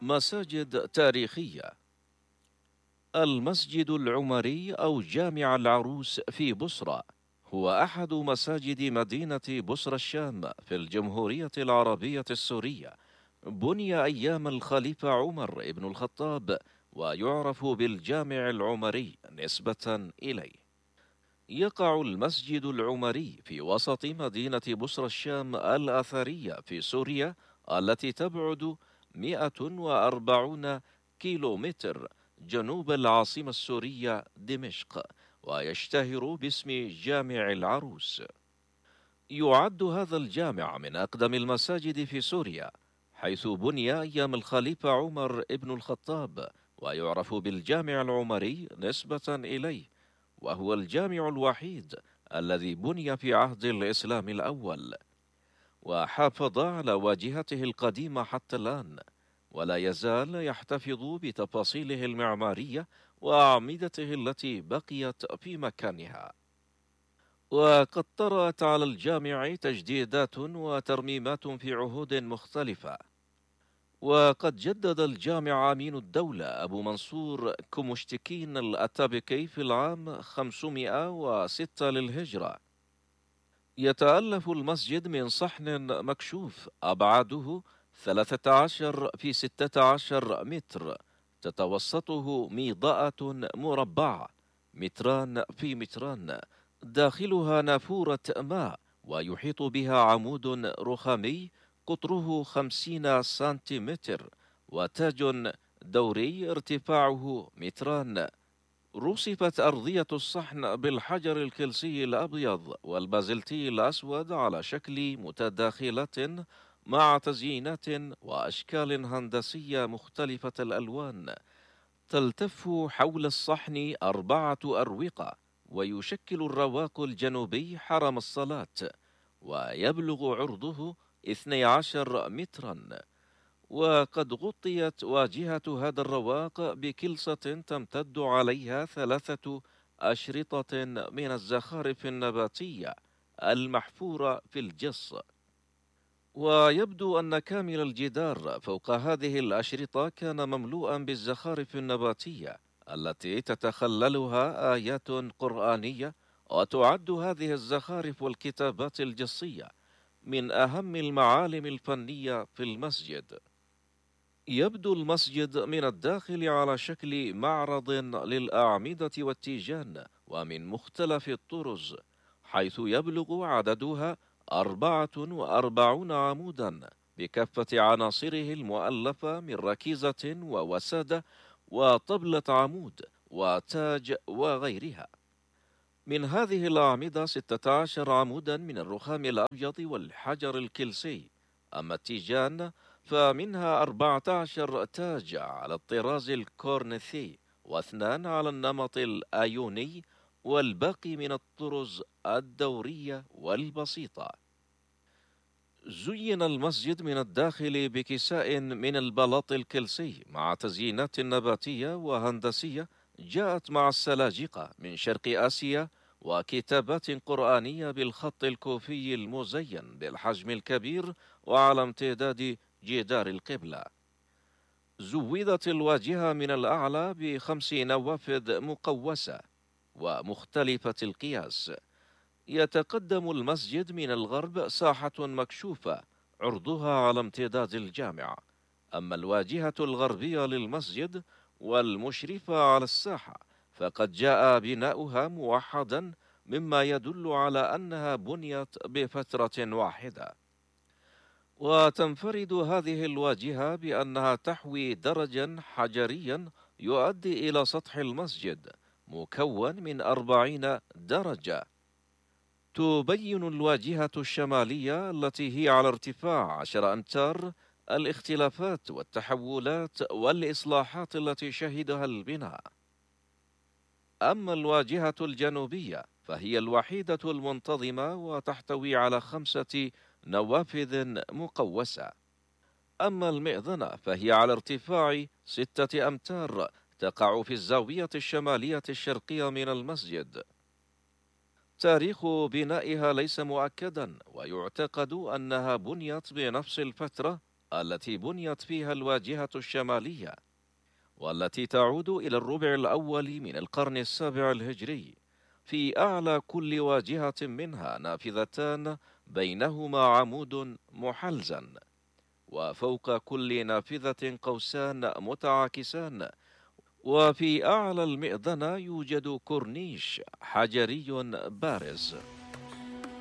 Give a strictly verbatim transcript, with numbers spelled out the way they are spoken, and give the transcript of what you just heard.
مساجد تاريخية. المسجد العمري أو جامع العروس في بصرة هو أحد مساجد مدينة بصرة الشام في الجمهورية العربية السورية. بني أيام الخليفة عمر بن الخطاب ويعرف بالجامع العمري نسبة إليه. يقع المسجد العمري في وسط مدينة بصرة الشام الأثرية في سوريا التي تبعد مئة وأربعين كيلومتر جنوب العاصمة السورية دمشق، ويشتهر باسم جامع العروس. يعد هذا الجامع من أقدم المساجد في سوريا، حيث بني أيام الخليفة عمر بن الخطاب، ويعرف بالجامع العمري نسبة إليه، وهو الجامع الوحيد الذي بني في عهد الإسلام الأول، وحافظ على واجهته القديمة حتى الآن، ولا يزال يحتفظ بتفاصيله المعمارية وأعمدته التي بقيت في مكانها. وقد طرأت على الجامع تجديدات وترميمات في عهود مختلفة، وقد جدد الجامع أمين الدولة أبو منصور كومشتكين الأتابكي في العام خمسمائة وستة للهجرة. يتألف المسجد من صحن مكشوف أبعاده ثلاثة عشر في ستة عشر متر، تتوسطه ميضاءة مربعة متران في متران، داخلها نافورة ماء، ويحيط بها عمود رخامي قطره خمسين سنتيمتر، وتاج دوري ارتفاعه متران. رصفت أرضية الصحن بالحجر الكلسي الأبيض والبازلتي الأسود على شكل متداخلة مع تزيينات وأشكال هندسية مختلفة الألوان. تلتف حول الصحن أربعة أروقة، ويشكل الرواق الجنوبي حرم الصلاة، ويبلغ عرضه اثني عشر مترا. وقد غطيت واجهة هذا الرواق بكلسة تمتد عليها ثلاثة أشرطة من الزخارف النباتية المحفورة في الجص. ويبدو أن كامل الجدار فوق هذه الأشرطة كان مملوءا بالزخارف النباتية التي تتخللها آيات قرآنية، وتعد هذه الزخارف والكتابات الجصية من أهم المعالم الفنية في المسجد. يبدو المسجد من الداخل على شكل معرض للأعمدة والتيجان ومن مختلف الطرز، حيث يبلغ عددها أربعة وأربعون عمودا بكافة عناصره المؤلفة من ركيزة ووسادة وطبلة عمود وتاج وغيرها. من هذه الأعمدة ستة عشر عمودا من الرخام الأبيض والحجر الكلسي، أما التيجان فمنها أربعة عشر تاج على الطراز الكورنثي، واثنان على النمط الآيوني، والباقي من الطرز الدورية والبسيطة. زين المسجد من الداخل بكساء من البلاط الكلسي مع تزيينات نباتية وهندسية جاءت مع السلاجقة من شرق آسيا، وكتابات قرآنية بالخط الكوفي المزين بالحجم الكبير وعلى امتداد جدار القبلة. زودت الواجهة من الأعلى بخمس نوافذ مقوسة ومختلفة القياس. يتقدم المسجد من الغرب ساحة مكشوفة عرضها على امتداد الجامع، أما الواجهة الغربية للمسجد والمشرفة على الساحة فقد جاء بناؤها موحدا، مما يدل على أنها بنيت بفترة واحدة. وتنفرد هذه الواجهة بأنها تحوي درجا حجريا يؤدي إلى سطح المسجد مكون من أربعين درجة. تبين الواجهة الشمالية التي هي على ارتفاع عشر أمتار الاختلافات والتحولات والإصلاحات التي شهدها البناء. أما الواجهة الجنوبية فهي الوحيدة المنتظمة وتحتوي على خمسة نوافذ مقوسة. أما المئذنة فهي على ارتفاع ستة أمتار تقع في الزاوية الشمالية الشرقية من المسجد. تاريخ بنائها ليس مؤكدا، ويعتقد أنها بنيت بنفس الفترة التي بنيت فيها الواجهة الشمالية، والتي تعود إلى الربع الأول من القرن السابع الهجري. في أعلى كل واجهة منها نافذتان بينهما عمود محلزن، وفوق كل نافذة قوسان متعاكسان، وفي أعلى المئذنة يوجد كورنيش حجري بارز.